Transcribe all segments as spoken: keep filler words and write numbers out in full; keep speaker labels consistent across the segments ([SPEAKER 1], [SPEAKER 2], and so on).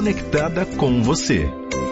[SPEAKER 1] conectada com você.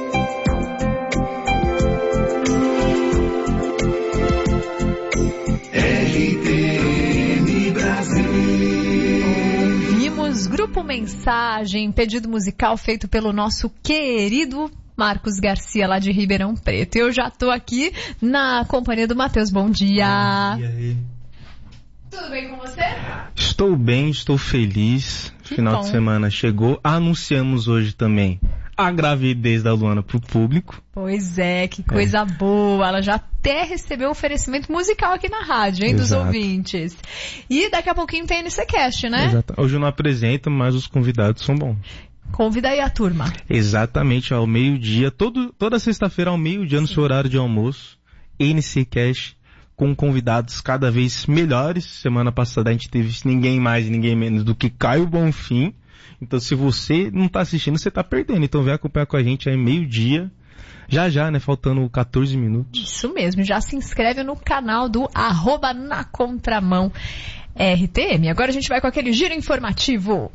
[SPEAKER 2] R T M Brasil.
[SPEAKER 3] Vimos Grupo Mensagem, pedido musical feito pelo nosso querido Marcos Garcia, lá de Ribeirão Preto. Eu já tô aqui na companhia do Matheus. Bom dia.
[SPEAKER 4] E aí?
[SPEAKER 3] Tudo bem com você?
[SPEAKER 4] Estou bem, estou feliz.
[SPEAKER 3] Que
[SPEAKER 4] Final
[SPEAKER 3] bom.
[SPEAKER 4] de semana chegou. Anunciamos hoje também a gravidez da Luana pro público.
[SPEAKER 3] Pois é, que coisa é. boa. Ela já até recebeu oferecimento musical aqui na rádio, hein, dos
[SPEAKER 4] Exato.
[SPEAKER 3] ouvintes. E daqui a pouquinho tem N C Cast, né?
[SPEAKER 4] Exato. Hoje eu não apresento, mas os convidados são bons.
[SPEAKER 3] Convida aí a turma.
[SPEAKER 4] Exatamente, ao meio-dia, todo, toda sexta-feira ao meio-dia, no seu horário de almoço, N C Cast, com convidados cada vez melhores. Semana passada a gente teve ninguém mais e ninguém menos do que Caio Bonfim. Então se você não tá assistindo, você tá perdendo. Então vem acompanhar com a gente aí meio-dia. Já já, né? Faltando quatorze minutos.
[SPEAKER 3] Isso mesmo, já se inscreve no canal do arroba na contramão R T M. Agora a gente vai com aquele giro informativo.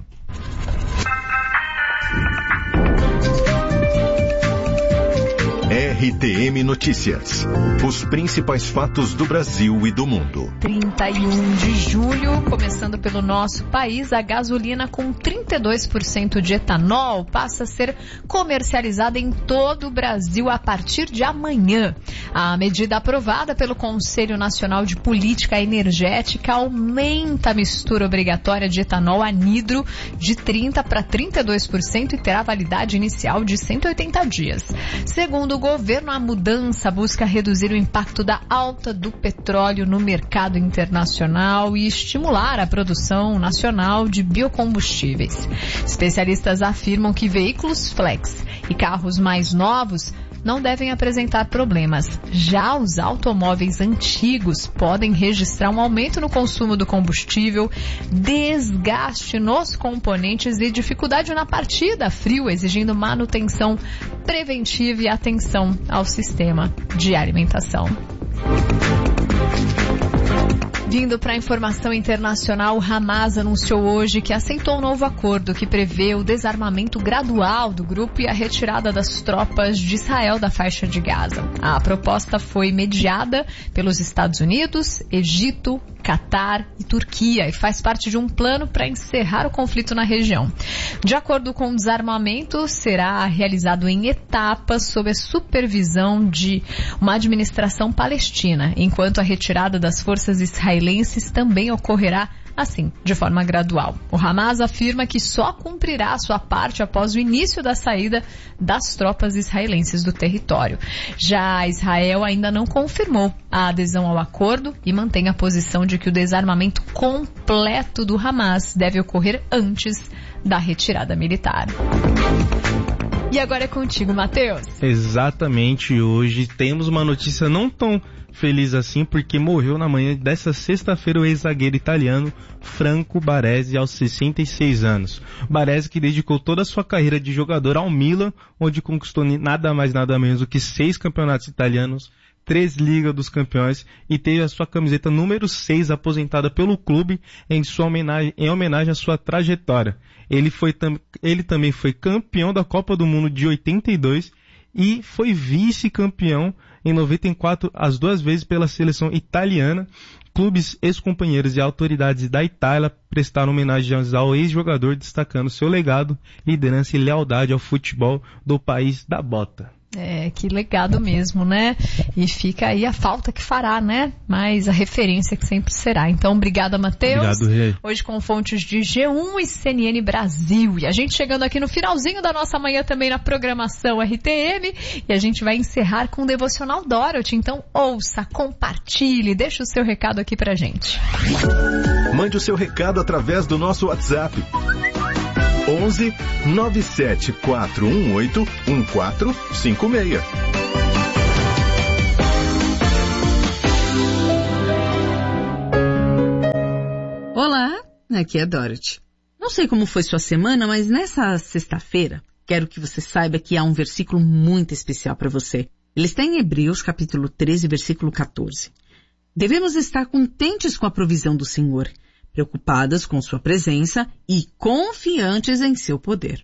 [SPEAKER 1] R T M Notícias. Os principais fatos do Brasil e do mundo.
[SPEAKER 3] trinta e um de julho, começando pelo nosso país, a gasolina com trinta e dois por cento de etanol passa a ser comercializada em todo o Brasil a partir de amanhã. A medida aprovada pelo Conselho Nacional de Política Energética aumenta a mistura obrigatória de etanol anidro de trinta para trinta e dois por cento e terá validade inicial de cento e oitenta dias. Segundo o governo, a mudança busca reduzir o impacto da alta do petróleo no mercado internacional e estimular a produção nacional de biocombustíveis. Especialistas afirmam que veículos flex e carros mais novos não devem apresentar problemas. Já os automóveis antigos podem registrar um aumento no consumo do combustível, desgaste nos componentes e dificuldade na partida a frio, exigindo manutenção preventiva e atenção ao sistema de alimentação. Vindo para a informação internacional, o Hamas anunciou hoje que aceitou um novo acordo que prevê o desarmamento gradual do grupo e a retirada das tropas de Israel da faixa de Gaza. A proposta foi mediada pelos Estados Unidos, Egito, Catar e Turquia e faz parte de um plano para encerrar o conflito na região. De acordo com o desarmamento, será realizado em etapas sob a supervisão de uma administração palestina, enquanto a retirada das forças israelenses também ocorrerá assim, de forma gradual. O Hamas afirma que só cumprirá a sua parte após o início da saída das tropas israelenses do território. Já Israel ainda não confirmou a adesão ao acordo e mantém a posição de que o desarmamento completo do Hamas deve ocorrer antes da retirada militar. E agora é contigo, Matheus.
[SPEAKER 4] Exatamente, hoje temos uma notícia não tão feliz assim, porque morreu na manhã dessa sexta-feira o ex-zagueiro italiano Franco Baresi, aos sessenta e seis anos. Baresi, que dedicou toda a sua carreira de jogador ao Milan, onde conquistou nada mais nada menos do que seis campeonatos italianos, três Liga dos Campeões e teve a sua camiseta número seis aposentada pelo clube em sua homenagem, em homenagem à sua trajetória. Ele, foi tam, ele também foi campeão da Copa do Mundo de oitenta e dois e foi vice-campeão em noventa e quatro, as duas vezes pela seleção italiana. Clubes, ex-companheiros e autoridades da Itália prestaram homenagens ao ex-jogador, destacando seu legado, liderança e lealdade ao futebol do país da bota.
[SPEAKER 3] É, que legado mesmo, né? E fica aí a falta que fará, né? Mas a referência que sempre será. Então, obrigada, Matheus.
[SPEAKER 4] Obrigado, Rê.
[SPEAKER 3] Hoje com fontes de G um e C N N Brasil. E a gente chegando aqui no finalzinho da nossa manhã também na programação R T M. E a gente vai encerrar com o Devocional Dorothy. Então, ouça, compartilhe, deixa o seu recado aqui pra gente.
[SPEAKER 1] Mande o seu recado através do nosso WhatsApp. onze nove sete quatro um oito um quatro cinco seis.
[SPEAKER 5] Olá, aqui é Dorothy. Não sei como foi sua semana, mas nessa sexta-feira, quero que você saiba que há um versículo muito especial para você. Ele está em Hebreus, capítulo treze, versículo quatorze. Devemos estar contentes com a provisão do Senhor, preocupadas com sua presença e confiantes em seu poder.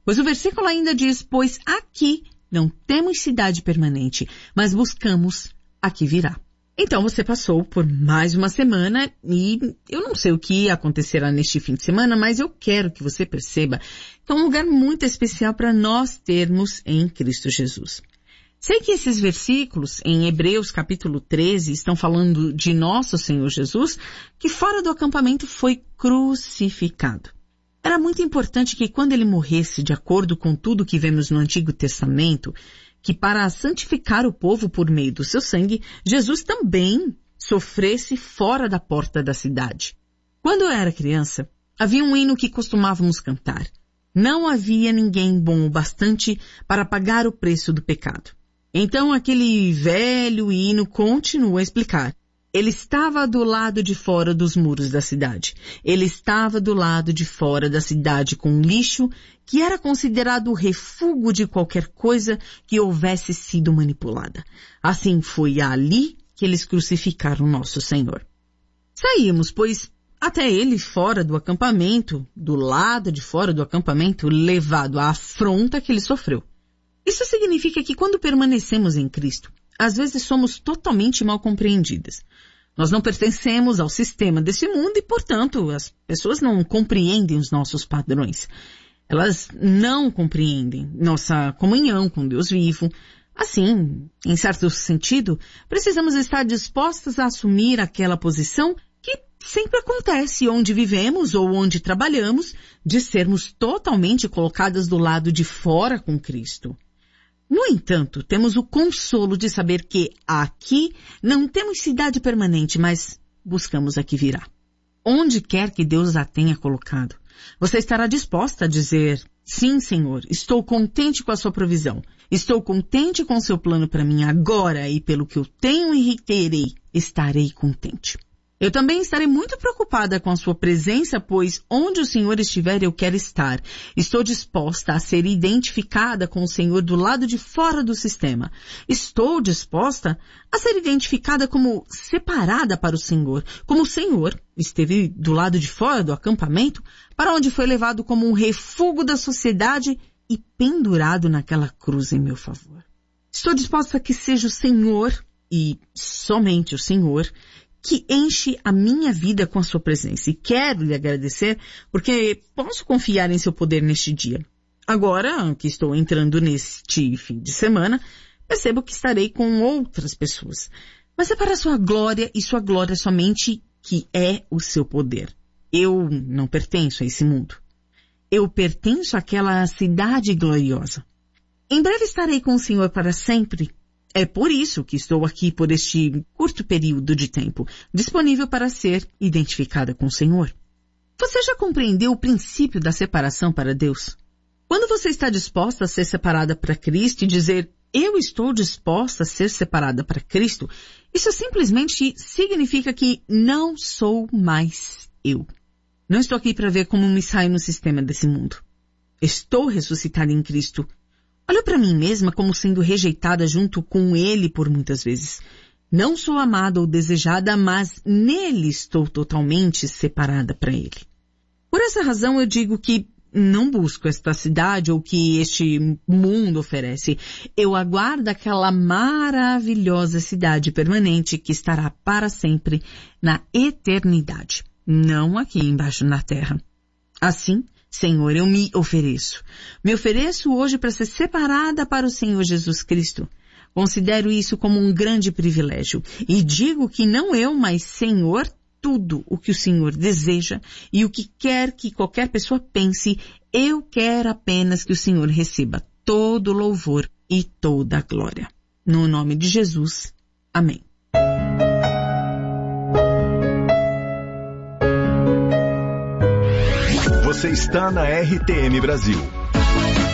[SPEAKER 5] Pois o versículo ainda diz, pois aqui não temos cidade permanente, mas buscamos a que virá. Então você passou por mais uma semana e eu não sei o que acontecerá neste fim de semana, mas eu quero que você perceba que é um lugar muito especial para nós termos em Cristo Jesus. Sei que esses versículos em Hebreus capítulo treze estão falando de nosso Senhor Jesus, que fora do acampamento foi crucificado. Era muito importante que quando ele morresse, de acordo com tudo que vemos no Antigo Testamento, que para santificar o povo por meio do seu sangue, Jesus também sofresse fora da porta da cidade. Quando eu era criança, havia um hino que costumávamos cantar. Não havia ninguém bom o bastante para pagar o preço do pecado. Então aquele velho hino continua a explicar. Ele estava do lado de fora dos muros da cidade. Ele estava do lado de fora da cidade com lixo, que era considerado o refúgio de qualquer coisa que houvesse sido manipulada. Assim foi ali que eles crucificaram nosso Senhor. Saímos, pois, até ele fora do acampamento, do lado de fora do acampamento, levado à afronta que ele sofreu. Isso significa que quando permanecemos em Cristo, às vezes somos totalmente mal compreendidas. Nós não pertencemos ao sistema desse mundo e, portanto, as pessoas não compreendem os nossos padrões. Elas não compreendem nossa comunhão com Deus vivo. Assim, em certo sentido, precisamos estar dispostas a assumir aquela posição que sempre acontece onde vivemos ou onde trabalhamos, de sermos totalmente colocadas do lado de fora com Cristo. No entanto, temos o consolo de saber que aqui não temos cidade permanente, mas buscamos a que virá. Onde quer que Deus a tenha colocado, você estará disposta a dizer, sim, Senhor, estou contente com a sua provisão, estou contente com o seu plano para mim agora e pelo que eu tenho e terei, estarei contente. Eu também estarei muito preocupada com a sua presença, pois onde o Senhor estiver eu quero estar. Estou disposta a ser identificada com o Senhor do lado de fora do sistema. Estou disposta a ser identificada como separada para o Senhor, como o Senhor esteve do lado de fora do acampamento, para onde foi levado como um refúgio da sociedade e pendurado naquela cruz em meu favor. Estou disposta a que seja o Senhor, e somente o Senhor, que enche a minha vida com a sua presença. E quero lhe agradecer porque posso confiar em seu poder neste dia. Agora que estou entrando neste fim de semana, percebo que estarei com outras pessoas. Mas é para a sua glória e sua glória somente que é o seu poder. Eu não pertenço a esse mundo. Eu pertenço àquela cidade gloriosa. Em breve estarei com o Senhor para sempre. É por isso que estou aqui por este curto período de tempo, disponível para ser identificada com o Senhor. Você já compreendeu o princípio da separação para Deus? Quando você está disposta a ser separada para Cristo e dizer, eu estou disposta a ser separada para Cristo, isso simplesmente significa que não sou mais eu. Não estou aqui para ver como me saio no sistema desse mundo. Estou ressuscitada em Cristo. Olho para mim mesma como sendo rejeitada junto com Ele por muitas vezes. Não sou amada ou desejada, mas nele estou totalmente separada para Ele. Por essa razão eu digo que não busco esta cidade ou o que este mundo oferece. Eu aguardo aquela maravilhosa cidade permanente que estará para sempre na eternidade, não aqui embaixo na terra. Assim, Senhor, eu me ofereço. Me ofereço hoje para ser separada para o Senhor Jesus Cristo. Considero isso como um grande privilégio. E digo que não eu, mas Senhor, tudo o que o Senhor deseja e o que quer que qualquer pessoa pense, eu quero apenas que o Senhor receba todo o louvor e toda a glória. No nome de Jesus. Amém.
[SPEAKER 1] Você está na R T M Brasil.